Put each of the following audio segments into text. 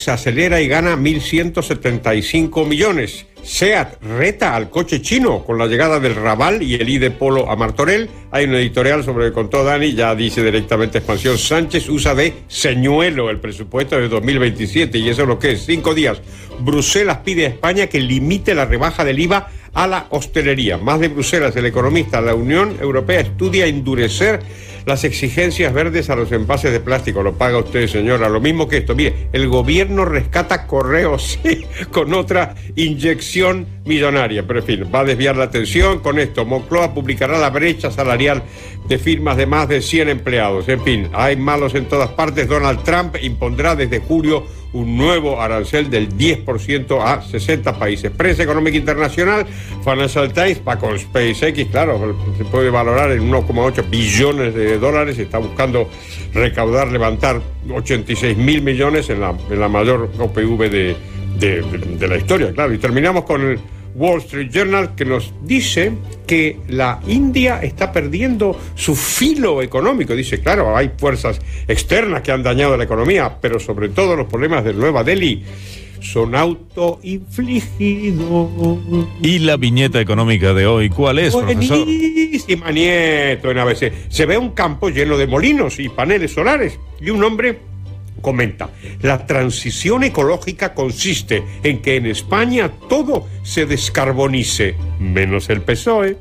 se acelera y gana 1.175 millones. SEAT reta al coche chino con la llegada del Raval y el ID Polo a Martorell. Hay un editorial sobre lo que contó Dani, ya dice directamente Expansión. Sánchez usa de señuelo el presupuesto de 2027 y eso es lo que es, 5 días. Bruselas pide a España que limite la rebaja del IVA a la hostelería. Más de Bruselas, el economista, la Unión Europea estudia endurecer las exigencias verdes a los envases de plástico. Lo paga usted, señora. Lo mismo que esto. Mire, el gobierno rescata Correos con otra inyección millonaria. Pero en fin, va a desviar la atención con esto. Moncloa publicará la brecha salarial de firmas de más de 100 empleados. En fin, hay malos en todas partes. Donald Trump impondrá desde julio un nuevo arancel del 10% a 60 países. Prensa económica internacional, Financial Times, va con SpaceX, claro, se puede valorar en 1,8 billones de dólares, está buscando levantar 86.000 millones en la mayor OPV de la historia, claro. Y terminamos con el Wall Street Journal, que nos dice que la India está perdiendo su filo económico. Dice, claro, hay fuerzas externas que han dañado la economía, pero sobre todo los problemas de Nueva Delhi son autoinfligidos. ¿Y la viñeta económica de hoy cuál es, profesor? Buenísima, Nieto, en ABC. Se ve un campo lleno de molinos y paneles solares y un hombre comenta: la transición ecológica consiste en que en España todo se descarbonice, menos el PSOE.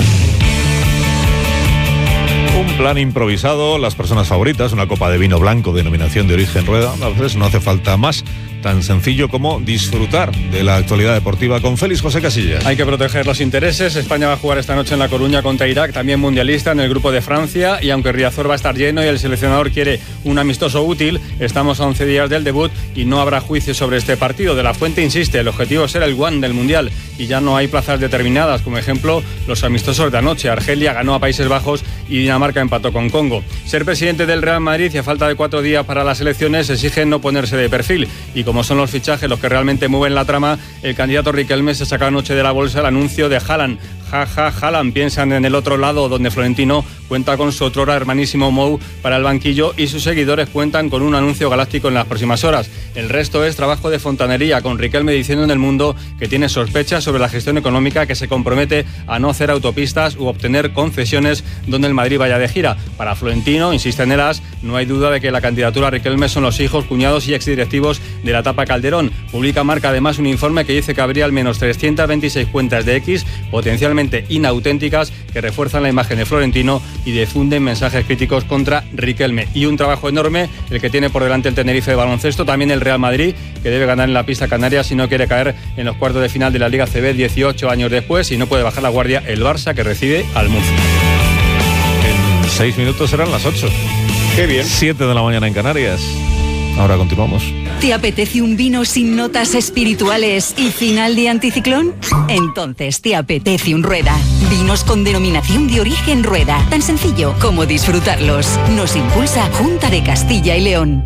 Un plan improvisado, las personas favoritas, una copa de vino blanco, denominación de origen Rueda. A veces no hace falta más, tan sencillo como disfrutar de la actualidad deportiva con Félix José Casillas. Hay que proteger los intereses. España va a jugar esta noche en La Coruña contra Irak, también mundialista, en el grupo de Francia, y aunque Riazor va a estar lleno y el seleccionador quiere un amistoso útil, estamos a 11 días del debut y no habrá juicio sobre este partido. De la Fuente insiste, el objetivo será el one del mundial y ya no hay plazas determinadas, como ejemplo los amistosos de anoche. Argelia ganó a Países Bajos y Dinamarca empató con Congo. Ser presidente del Real Madrid y a falta de 4 días para las elecciones exige no ponerse de perfil, y como son los fichajes los que realmente mueven la trama, el candidato Riquelme se saca anoche de la bolsa el anuncio de Haaland. Haaland, piensan en el otro lado, donde Florentino cuenta con su otrora hermanísimo Mou para el banquillo y sus seguidores cuentan con un anuncio galáctico en las próximas horas. El resto es trabajo de fontanería, con Riquelme diciendo en El Mundo que tiene sospechas sobre la gestión económica, que se compromete a no hacer autopistas u obtener concesiones donde el Madrid vaya de gira. Para Florentino, insiste en el AS, no hay duda de que la candidatura a Riquelme son los hijos, cuñados y exdirectivos de la etapa Calderón. Publica Marca además un informe que dice que habría al menos 326 cuentas de X potencialmente inauténticas que refuerzan la imagen de Florentino y difunden mensajes críticos contra Riquelme. Y un trabajo enorme el que tiene por delante el Tenerife de baloncesto, también el Real Madrid, que debe ganar en la pista canaria si no quiere caer en los cuartos de final de la Liga CB 18 años después, y no puede bajar la guardia el Barça, que recibe al Murcia. En 6 minutos serán las 8. Qué bien. 7 de la mañana en Canarias. Ahora continuamos. ¿Te apetece un vino sin notas espirituales y final de anticiclón? Entonces te apetece un Rueda. Vinos con denominación de origen Rueda. Tan sencillo como disfrutarlos. Nos impulsa Junta de Castilla y León.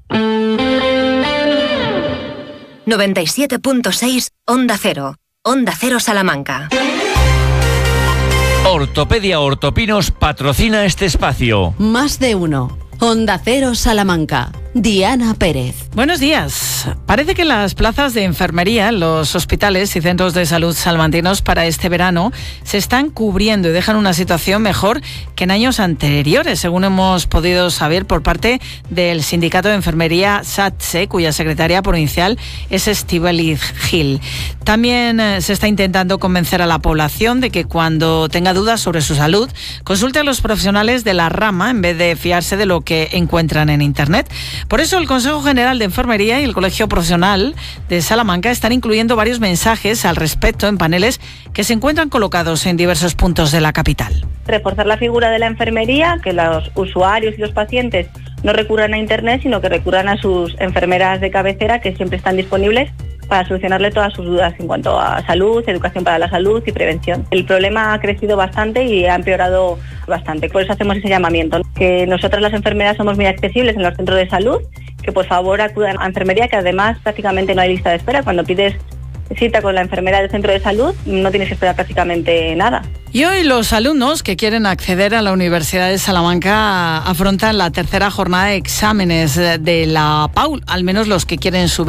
97.6 Onda Cero. Onda Cero Salamanca. Ortopedia Ortopinos patrocina este espacio. Más de uno. Onda Cero Salamanca. Diana Pérez. Buenos días. Parece que las plazas de enfermería en los hospitales y centros de salud salmantinos para este verano se están cubriendo y dejan una situación mejor que en años anteriores, según hemos podido saber por parte del Sindicato de Enfermería SATSE, cuya secretaria provincial es Estíbaliz Gil. También se está intentando convencer a la población de que cuando tenga dudas sobre su salud, consulte a los profesionales de la rama en vez de fiarse de lo que encuentran en Internet. Por eso el Consejo General de Enfermería y el Colegio Profesional de Salamanca están incluyendo varios mensajes al respecto en paneles que se encuentran colocados en diversos puntos de la capital. Reforzar la figura de la enfermería, que los usuarios y los pacientes no recurran a Internet, sino que recurran a sus enfermeras de cabecera, que siempre están disponibles para solucionarle todas sus dudas en cuanto a salud, educación para la salud y prevención. El problema ha crecido bastante y ha empeorado bastante, por eso hacemos ese llamamiento, que nosotras las enfermeras somos muy accesibles en los centros de salud, que por favor acudan a enfermería, que además prácticamente no hay lista de espera. Cuando pides cita con la enfermera del centro de salud no tienes que esperar prácticamente nada. Y hoy los alumnos que quieren acceder a la Universidad de Salamanca afrontan la tercera jornada de exámenes de la PAU, al menos los que quieren subir